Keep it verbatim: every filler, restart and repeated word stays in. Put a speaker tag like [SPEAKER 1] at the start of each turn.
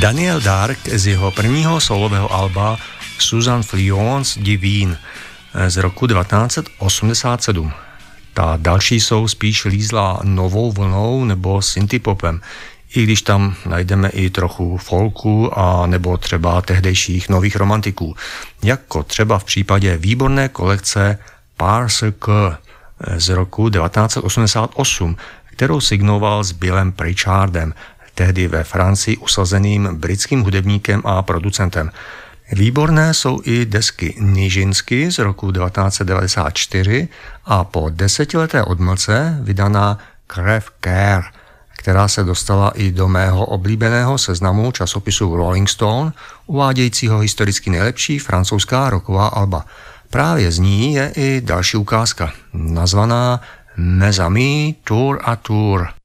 [SPEAKER 1] Daniel Dark z jeho prvního solového alba Susan Fleance Divine z roku devatenáct set osmdesát sedm. Ta další jsou spíš lízla novou vlnou nebo synthpopem, i když tam najdeme i trochu folku a nebo třeba tehdejších nových romantiků, jako třeba v případě výborné kolekce Parce que z roku devatenáct set osmdesát osm, kterou signoval s Billem Pritchardem, tehdy ve Francii usazeným britským hudebníkem a producentem. Výborné jsou i desky Nižinsky z roku devatenáct set devadesát čtyři a po desetileté odmlce vydaná Crève Cœur, která se dostala i do mého oblíbeného seznamu časopisu Rolling Stone, uvádějícího historicky nejlepší francouzská rocková alba. Právě z ní je i další ukázka, nazvaná Mes amis tour à tour.